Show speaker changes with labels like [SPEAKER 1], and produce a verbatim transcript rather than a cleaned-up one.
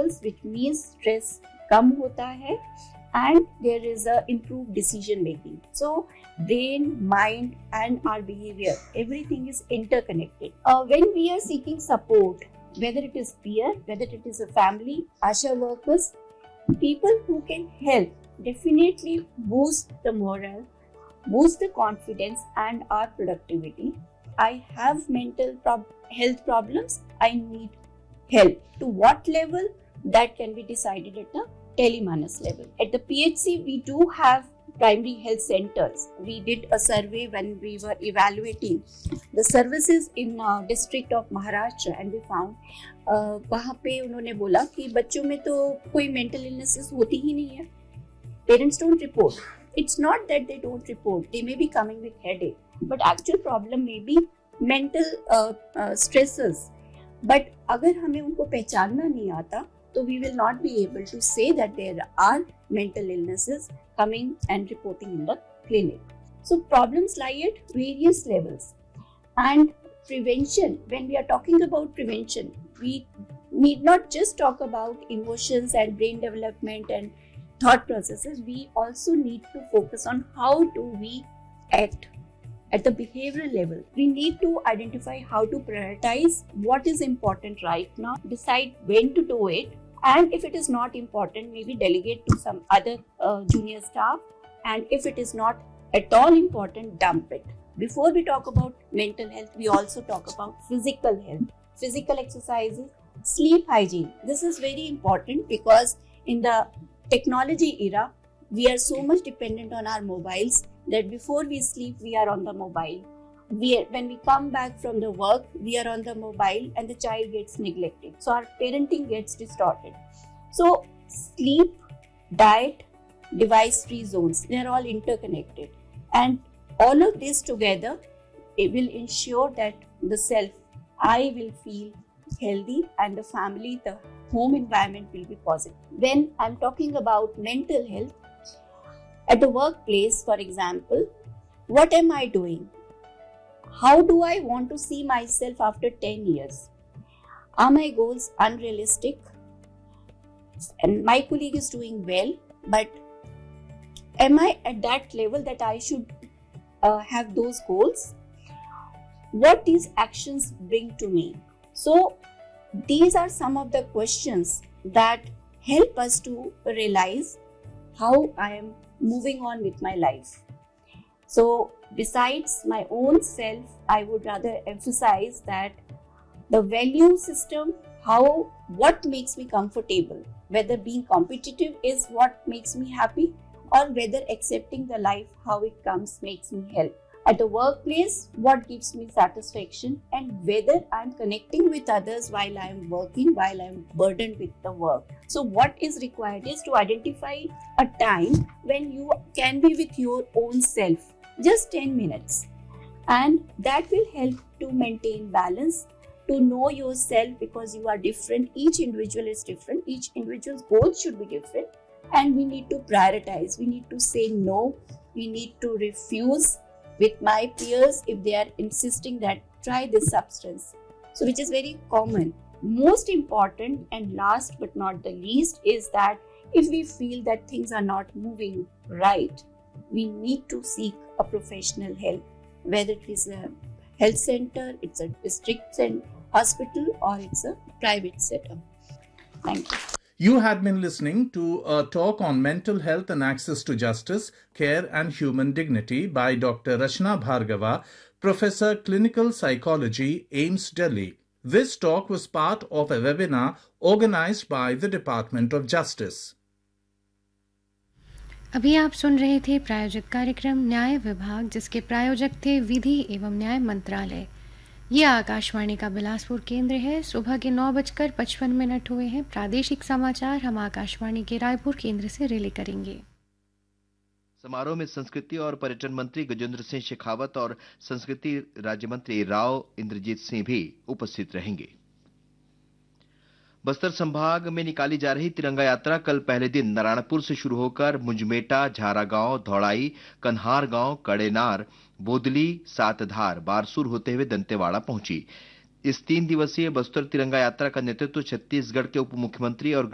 [SPEAKER 1] levels, which means stress कम होता है and there is a improved decision making. So brain, mind and our behavior, everything is interconnected. Uh, when we are seeking support, whether it is peer, whether it is a family, ASHA workers, people who can help definitely boost the morale, boost the confidence and our productivity. I have mental prob- health problems, I need help. To what level? That can be decided at the Telemanas level. At the P H C, we do have primary health centers. We did a survey when we were evaluating the services in uh, district of Maharashtra and we found uh, वहाँ पे उन्होंने बोला कि बच्चों में तो कोई mental illnesses होती ही नहीं है. Parents don't report. It's not that they don't report. They may be coming with headache, but actual problem may be mental uh, uh, stresses. But अगर हमें उनको पहचानना नहीं आता, so we will not be able to say that there are mental illnesses coming and reporting in the clinic. So problems lie at various levels. And prevention, when we are talking about prevention, we need not just talk about emotions and brain development and thought processes. We also need to focus on how do we act at the behavioral level. We need to identify how to prioritize what is important right now, decide when to do it, and if it is not important, maybe delegate to some other uh, junior staff, and if it is not at all important, dump it. Before we talk about mental health, we also talk about physical health, physical exercises, sleep hygiene. This is very important because in the technology era, we are so much dependent on our mobiles that before we sleep, we are on the mobile. We are, when we come back from the work, we are on the mobile and the child gets neglected. So our parenting gets distorted. So sleep, diet, device-free zones, they are all interconnected. And all of this together, it will ensure that the self, I will feel healthy and the family, the home environment will be positive. When I'm talking about mental health, at the workplace, for example, what am I doing? How do I want to see myself after ten years? Are my goals unrealistic? And my colleague is doing well, but am I at that level that I should uh, have those goals? What these actions bring to me? So these are some of the questions that help us to realize how I am moving on with my life. So besides my own self, I would rather emphasize that the value system, how, what makes me comfortable, whether being competitive is what makes me happy or whether accepting the life how it comes makes me help. At the workplace, what gives me satisfaction and whether I'm connecting with others while I'm working, while I'm burdened with the work. So what is required is to identify a time when you can be with your own self, just ten minutes. And that will help to maintain balance, to know yourself because you are different. Each individual is different. Each individual's goals should be different. And we need to prioritize. We need to say no. We need to refuse with my peers if they are insisting that try this substance. So which is very common. Most important and last but not the least is that if we feel that things are not moving right, we need to seek a professional help, whether it is a health center, it's a district hospital or it's a private setup. Thank you.
[SPEAKER 2] You had been listening to a talk on mental health and access to justice, care and human dignity by Doctor Rachna Bhargava, Professor Clinical Psychology, AIIMS Delhi. This talk was part of a webinar organized by the Department of Justice.
[SPEAKER 3] अभी आप सुन रहे थे प्रायोजित कार्यक्रम न्याय विभाग, जिसके प्रायोजक थे विधि एवं न्याय मंत्रालय। ये आकाशवाणी का बिलासपुर केंद्र है। सुबह के नौ बजकर पचपन मिनट हुए हैं। प्रादेशिक समाचार हम आकाशवाणी के रायपुर केंद्र से रिले करेंगे।
[SPEAKER 4] समारोह में संस्कृति और पर्यटन मंत्री गजेंद्र सिंह शेखावत और संस्कृति राज्य मंत्री राव इंद्रजीत सिंह भी उपस्थित रहेंगे। बस्तर संभाग में निकाली जा रही तिरंगा यात्रा कल पहले दिन नारायणपुर से शुरू होकर मुंजमेटा, झारागांव, धौड़ाई, कन्हार गांव, कड़ेनार, बोदली, सातधार, बारसूर होते हुए दंतेवाड़ा पहुंची। इस तीन दिवसीय बस्तर तिरंगा यात्रा का नेतृत्व छत्तीसगढ़ के उप मुख्यमंत्री और